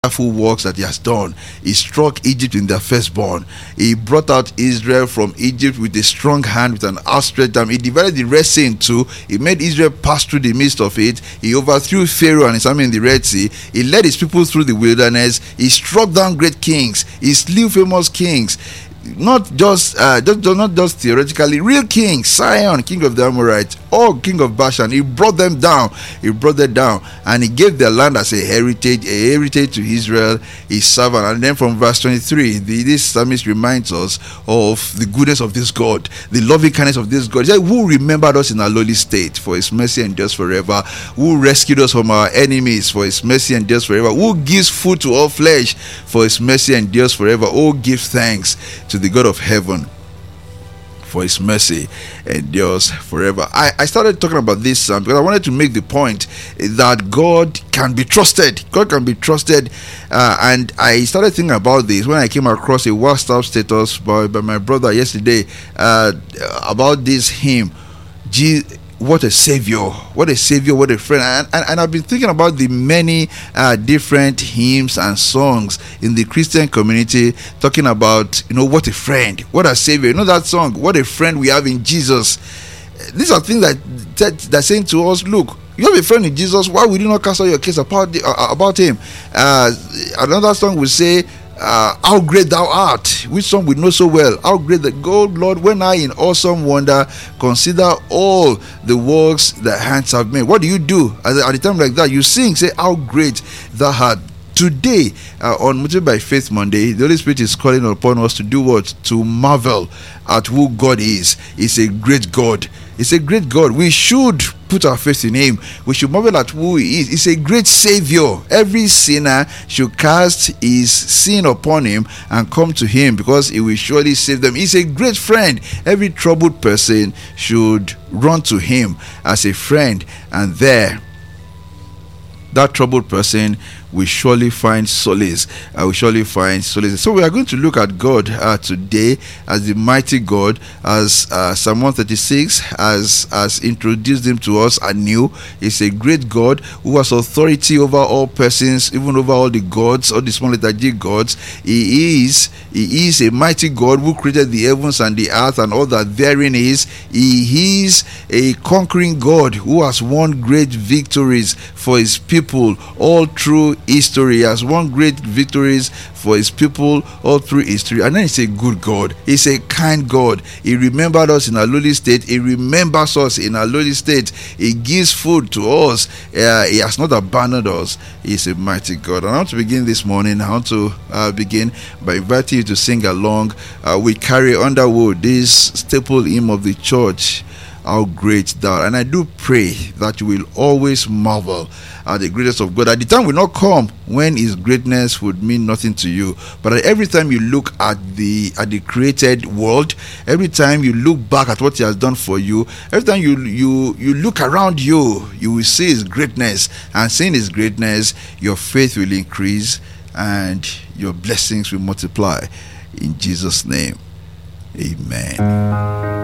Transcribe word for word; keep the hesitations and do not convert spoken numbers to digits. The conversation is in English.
wonderful works that he has done. He struck Egypt in their firstborn. He brought out Israel from Egypt with a strong hand, with an outstretched arm. He divided the Red Sea in two. He made Israel pass through the midst of it. He overthrew Pharaoh and his army in the Red Sea. He led his people through the wilderness. He struck down great kings. He slew famous kings. Not just, uh, just not just theoretically, real king, Sihon, king of the Amorites, or king of Bashan. He brought them down. He brought them down, and he gave their land as a heritage, a heritage to Israel, his servant. And then from verse twenty-three, the, this psalmist reminds us of the goodness of this God, the loving kindness of this God. He said, "Who remembered us in our lowly state, for His mercy endures forever. Who rescued us from our enemies, for His mercy endures forever. Who gives food to all flesh, for His mercy endures forever. Oh, give thanks to the God of heaven, for His mercy endures forever." I, I started talking about this um, because I wanted to make the point that God can be trusted. God can be trusted, uh, and I started thinking about this when I came across a WhatsApp status by, by my brother yesterday uh, about this hymn. G- What a savior, what a savior, what a friend. And, and, and I've been thinking about the many uh, different hymns and songs in the Christian community talking about, you know, what a friend, what a savior. You know that song, what a friend we have in Jesus. These are things that, that they're saying to us, look, you have a friend in Jesus, why would you not cast all your case about, the, uh, about him? Uh, another song will say, Uh, how great thou art, which some we know so well. How great the God, Lord, when I in awesome wonder consider all the works that hands have made. What do you do at the, at the time like that? You sing, say, how great thou art. Today, uh, on Motivated by Faith Monday, the Holy Spirit is calling upon us to do what? To marvel at who God is. He's a great God. He's a great God. We should put our faith in Him. We should marvel at who He is. He's a great Savior. Every sinner should cast his sin upon Him and come to Him, because He will surely save them. He's a great friend. Every troubled person should run to Him as a friend, and there, that troubled person will surely find solace. I will surely find solace. So we are going to look at God uh, today as the mighty God, as uh, Psalm one thirty-six has, has introduced Him to us anew. He's a great God who has authority over all persons, even over all the gods, all the small lethargic gods. He is, He is a mighty God who created the heavens and the earth and all that therein is. He is a conquering God who has won great victories for His people all through history. He has won great victories for His people all through history. And then He's a good God. He's a kind God. He remembered us in our lowly state. He remembers us in our lowly state. He gives food to us. Uh, he has not abandoned us. He's a mighty God. And I want to begin this morning. I want to uh, begin by inviting you to sing along uh, with Carrie Underwood, this staple hymn of the church, how great thou art. And I do pray that you will always marvel at the greatness of God. At the time will not come when His greatness would mean nothing to you, but every time you look at the at the created world, every time you look back at what He has done for you, every time you you you look around you, you will see His greatness, and seeing His greatness, your faith will increase and your blessings will multiply. In Jesus' name, amen.